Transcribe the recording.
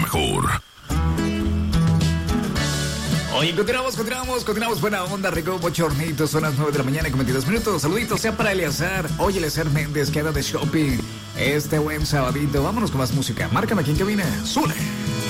mejor. Oye, continuamos. Buena onda, rico, bochornito. Son las 9 de la mañana con 22 minutos. Saluditos sea para Eleazar. Oye, Eleazar Méndez, que anda de shopping este buen sabadito. Vámonos con más música. Márcame aquí en cabina. ¡Sule!